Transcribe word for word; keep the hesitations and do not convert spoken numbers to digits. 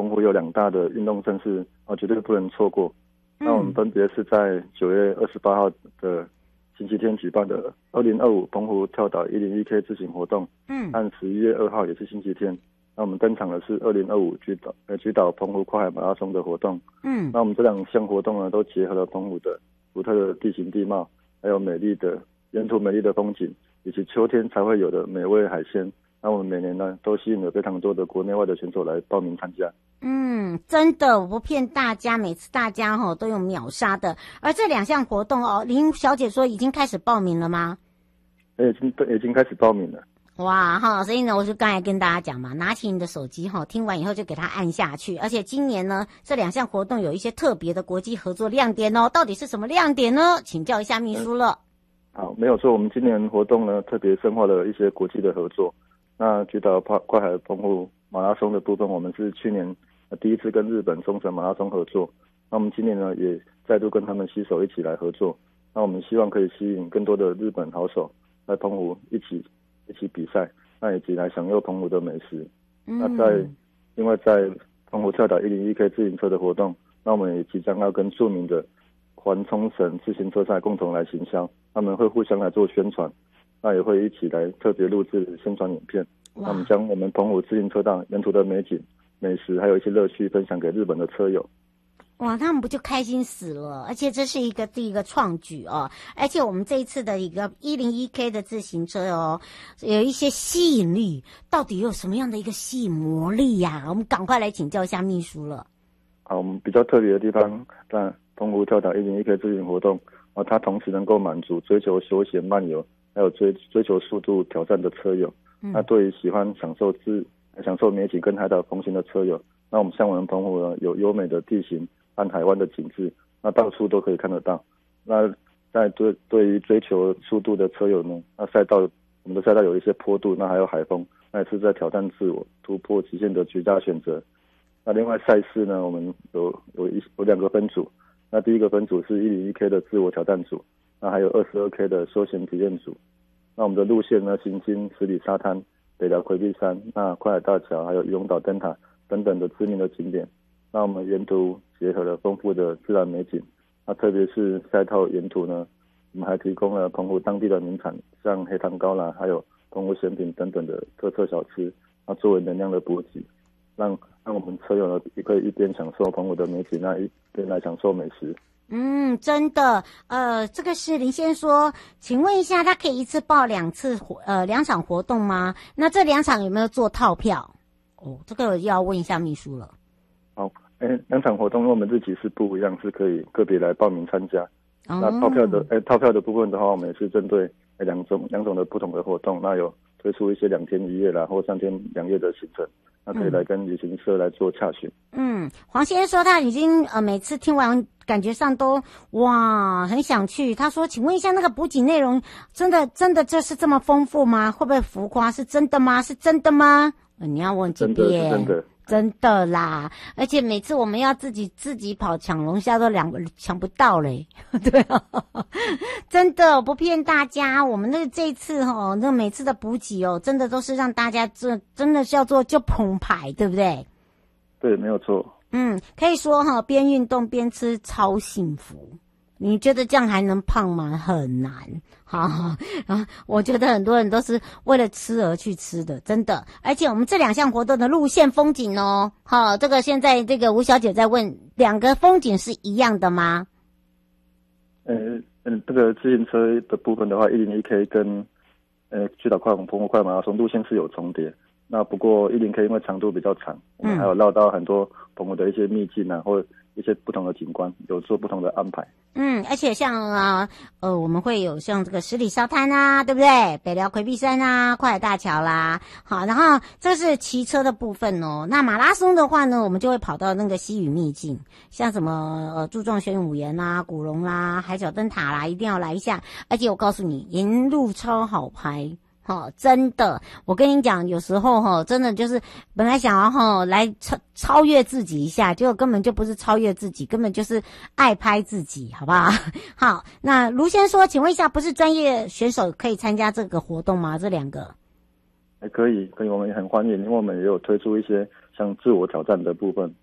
澎湖有两大的运动盛事，哦，绝对不能错过。嗯、那我们分别是在九月二十八号的星期天举办的二零二五澎湖跳岛一零一 K 自行活动，嗯，和十一月二号也是星期天。那我们登场的是二零二五举岛呃举岛澎湖跨海马拉松的活动，嗯，那我们这两项活动呢，都结合了澎湖的独特的地形地貌，还有美丽的沿途美丽的风景，以及秋天才会有的美味海鲜。那我们每年呢，都吸引了非常多的国内外的选手来报名参加。 嗯，真的，我不骗大家，每次大家哈、哦、都有秒杀的。而这两项活动哦，林小姐说已经开始报名了吗？ 已经已经开始报名了。 哇哈，所以呢，我就刚才跟大家讲嘛，拿起你的手机哈，听完以后就给它按下去。而且今年呢，这两项活动有一些特别的国际合作亮点哦，到底是什么亮点呢？请教一下秘书了。 嗯、好，没有错，我们今年活动呢特别深化了一些国际的合作。那举岛跨海澎湖马拉松的部分，我们是去年第一次跟日本冲绳马拉松合作。那我们今年呢，也再度跟他们携手一起来合作。那我们希望可以吸引更多的日本好手来澎湖一起。一起比赛，那以及来享用澎湖的美食。嗯、那在因为在澎湖跳岛一零一 K 自行车的活动，那我们也即将要跟著名的环冲绳自行车赛共同来行销，他们会互相来做宣传，那也会一起来特别录制宣传影片。那我们将我们澎湖自行车道沿途的美景、美食，还有一些乐趣分享给日本的车友。 哇，他们不就开心死了？而且这是一个第一个创举哦，而且我们这一次的一个一零一 K 的自行车哦，有一些吸引力，到底有什么样的一个吸引魔力呀、啊？我们赶快来请教一下秘书了。 好，我们比较特别的地方，在澎湖跳岛一零一 K 自行活动啊，它同时能够满足追求休闲漫游，还有追追求速度挑战的车友。嗯、那对于喜欢享受自享受美景跟海岛风情的车友，那我们像我们澎湖呢，有优美的地形。和海湾的景致，那到处都可以看得到。那在对对于追求速度的车友呢，那赛道我们的赛道有一些坡度，那还有海风，那也是在挑战自我、突破极限的绝佳选择。那另外赛事呢，我们有有一有两个分组。那第一个分组是一零一 K 的自我挑战组，那还有二十二 K 的休闲体验组。那我们的路线呢，行经十里沙滩、北寮魁壁山、那快海大桥，还有渔翁岛灯塔等等的知名的景点。那我们沿途结合了丰富的自然美景，那特别是赛道沿途呢，我们还提供了澎湖当地的名产，像黑糖糕啦，还有澎湖咸品等等的特色小吃，那作为能量的补给，让让我们车友呢也可以一边享受澎湖的美景，那一边来享受美食。 嗯，真的，呃，这个是林先说，请问一下，他可以一次报两次活呃两场活动吗？那这两场有没有做套票？哦，这个要问一下秘书了。 好，哎，两场活动因为我们日期是不一样，是可以个别来报名参加。哦、那套票的，哎，套票的部分的话，我们也是针对两种两种的不同的活动，那有推出一些两天一夜啦，或三天两夜的行程，那可以来跟旅行社来做洽询。 嗯，黄先生说他已经呃每次听完感觉上都哇很想去。他说，请问一下那个补给内容真的真的就是这么丰富吗？会不会浮夸？是真的吗？是真的吗？呃、你要问几遍？ 真的是真的。 真的啦，而且每次我们要自己自己跑抢龙虾都两个抢不到嘞，对啊，真的不骗大家，我们那个这一次哦，那每次的补给哦，真的都是让大家这真的是要做就澎湃，对不对？ 对，没有错。 嗯，可以说哈，边运动边吃超幸福。你觉得这样还能胖吗？很难。好，啊，我觉得很多人都是为了吃而去吃的，真的。而且我们这两项活动的路线风景哦，好，这个现在这个吴小姐在问，两个风景是一样的吗？ 呃嗯，这个自行车的部分的话，一零一 K 跟呃巨岛快澎湖快马拉松路线是有重叠。那不过一零 K 因为长度比较长，我们还有绕到很多澎湖的一些秘境啊，或者一些不同的景观，有做不同的安排。 嗯，而且像啊呃，我们会有像这个十里沙滩啊，对不对？北寮魁壁山啊，快海大桥啦，好，然后这是骑车的部分哦。那马拉松的话呢，我们就会跑到那个西屿秘境，像什么呃柱状玄武岩啦、古龙啦、海角灯塔啦，一定要来一下。而且我告诉你，沿路超好拍。哦，真的，我跟你讲，有时候哈，真的就是本来想要哈来超超越自己一下，结果根本就不是超越自己，根本就是爱拍自己，好不好？好，那卢先说，请问一下，不是专业选手可以参加这个活动吗？这两个？ 哎，可以，可以，我们也很欢迎，因为我们也有推出一些像自我挑战的部分。